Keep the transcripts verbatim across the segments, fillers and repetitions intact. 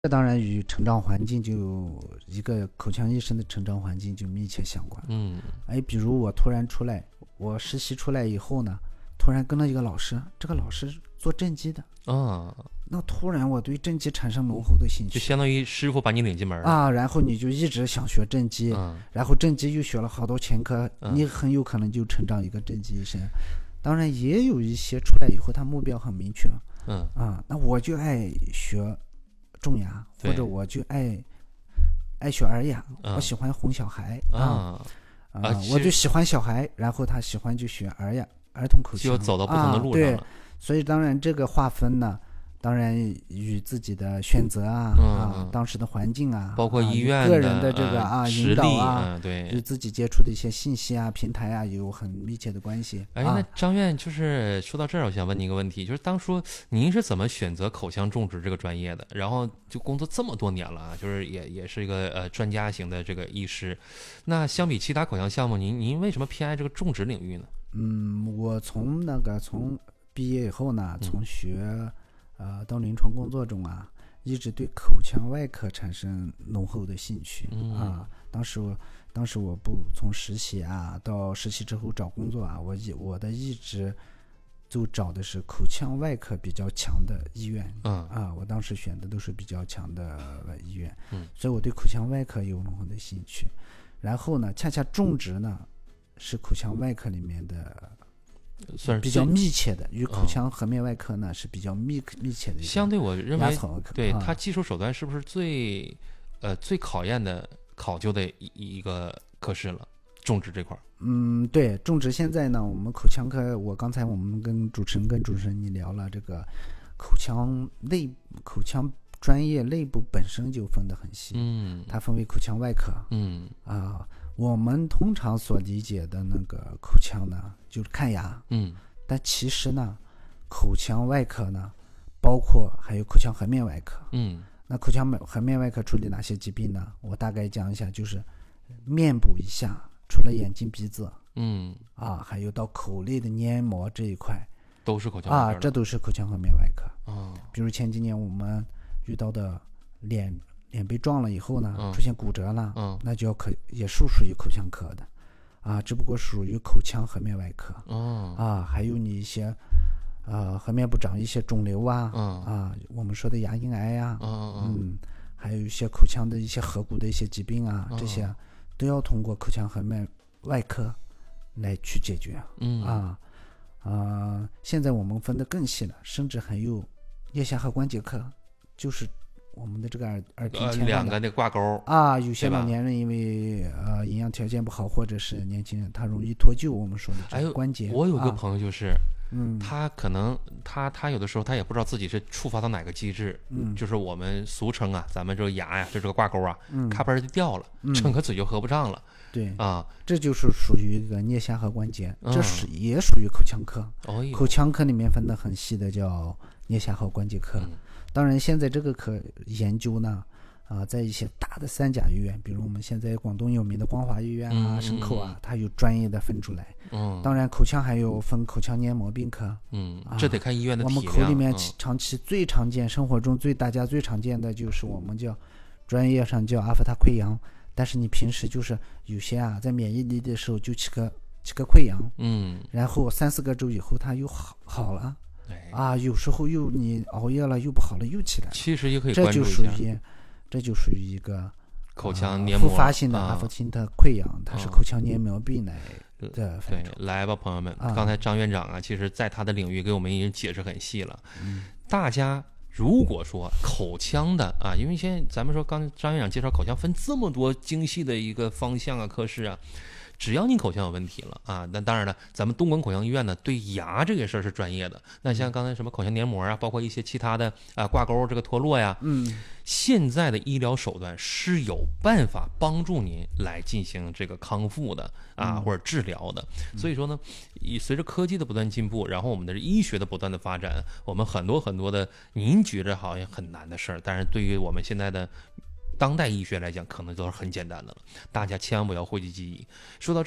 这当然与成长环境就一个口腔医生的成长环境就密切相关。 嗯， 哎，比如我突然出来，我实习出来以后呢，突然跟了一个老师，这个老师做正畸的啊， 那突然我对正畸产生浓厚的兴趣， 就相当于师傅把你领进门啊，然后你就一直想学正畸， 嗯、 然后正畸又学了好多前科， 嗯、 你很有可能就成长一个正畸医生。当然也有一些出来以后他目标很明确， 嗯啊，那我就爱学种牙，或者我就爱爱学儿牙， 嗯、 我喜欢哄小孩啊啊，啊我就喜欢小孩，然后他喜欢就学儿牙儿童口腔， 就走到不同的路上了。 啊、对，所以当然这个划分呢，当然与自己的选择啊、 嗯、 啊当时的环境啊， 包括医院的、啊、个人的这个啊、 呃、 引导啊， 嗯、对， 与自己接触的一些信息啊、平台啊有很密切的关系。 哎， 啊、 那张院就是说到这儿，我想问您一个问题，就是当初您是怎么选择口腔种植这个专业的？然后就工作这么多年了，就是也也是一个呃专家型的这个医师。那相比其他口腔项目，您您为什么偏爱这个种植领域呢？ 嗯，我从那个从毕业以后呢，从学、嗯、呃到临床工作中啊，一直对口腔外科产生浓厚的兴趣、 嗯、 啊。当时我当时我不从实习啊到实习之后找工作啊，我一我的一直就找的是口腔外科比较强的医院。 嗯啊，我当时选的都是比较强的医院， 嗯， 所以我对口腔外科有浓厚的兴趣。然后呢，恰恰种植呢是口腔外科里面的。 算是比较密切的，与口腔颌面外科呢、嗯、是比较密密切的。 相对我认为，对、 啊、 它技术手段是不是最呃最考验的考究的一一个科室了？种植这块。 嗯，对，种植现在呢，我们口腔科，我刚才我们跟主持人跟主持人你聊了这个口腔内口腔专业内部本身就分得很细， 嗯， 它分为口腔外科， 嗯啊。我们通常所理解的那个口腔呢，就是看牙， 嗯， 但其实呢，口腔外科呢，包括还有口腔颌面外科， 嗯， 那口腔颌面外科处理哪些疾病呢？我大概讲一下，就是面部以下，除了眼睛、鼻子， 嗯， 啊，还有到口内的黏膜这一块， 都是口腔外科啊，这都是口腔颌面外科。 哦， 比如前几年我们遇到的脸。脸被撞了以后呢， 嗯、 出现骨折了， 嗯、 那就要口也是属于口腔科的，啊，只不过属于口腔颌面外科， 哦、 啊，还有你一些，呃，颌面部长一些肿瘤啊， 嗯、 啊，我们说的牙龈癌呀、啊， 嗯, 嗯，还有一些口腔的一些颌骨的一些疾病啊， 嗯、 这些都要通过口腔颌面外科来去解决， 嗯啊，啊，现在我们分得更细了，甚至还有腋下颌关节科，就是。我们的这个耳耳屏前、 呃、两个那挂钩啊，有些老年人因为呃营养条件不好，或者是年轻人他容易脱臼，我们说的这个关节。 哎、我有个朋友就是， 嗯、 啊，他可能他他有的时候他也不知道自己是触发到哪个机制， 嗯， 就是我们俗称啊，咱们这个牙呀，就这个挂钩啊， 嗯， 咔嘣就掉了， 嗯、 整个嘴就合不上了。 对啊， 这就是属于一个颞下颌关节， 嗯、 这是也属于口腔科。 哦， 口腔科里面分得很细的叫颞下颌关节科。 嗯， 当然，现在这个科研究呢，啊、呃，在一些大的三甲医院，比如我们现在广东有名的光华医院啊、 嗯、 省口啊，它有专业的分出来。 嗯， 当然，口腔还有分口腔黏膜病科。 嗯，这得看医院的体量。 我们口里面长期最常见、嗯、生活中最大家最常见的就是我们叫专业上叫阿法他溃疡，但是你平时就是有些啊，在免疫力的时候就起个起个溃疡， 嗯， 然后三四个周以后它又好好了。 啊， 啊，有时候又你熬夜了又不好了又起来了， 其实也可以关注一下， 这就属于这就属于一个口腔黏膜、 呃、复发性的阿法汀特溃疡、啊，它是口腔黏膜病来的、 嗯。对，来吧，朋友们， 啊、 刚才张院长啊，其实在他的领域给我们已经解释很细了。 嗯、 大家如果说口腔的啊，因为现在咱们说刚才张院长介绍口腔分这么多精细的一个方向啊、科室啊。只要你口腔有问题了啊，那当然了，咱们东莞口腔医院呢对牙这个事儿是专业的。那像刚才什么口腔黏膜啊，包括一些其他的啊挂钩这个脱落呀， 嗯， 现在的医疗手段是有办法帮助您来进行这个康复的啊， 嗯、 或者治疗的。所以说呢，以随着科技的不断进步，然后我们的医学的不断的发展，我们很多很多的您觉着好像很难的事儿，但是对于我们现在的当代医学来讲，可能都是很简单的了。大家千万不要讳疾忌医。说到这儿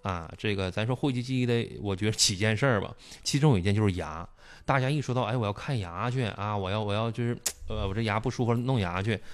啊，这个咱说讳疾忌医的，我觉得几件事儿吧，其中有一件就是牙。大家一说到，哎，我要看牙去啊，我要我要就是，呃，我这牙不舒服，弄牙去，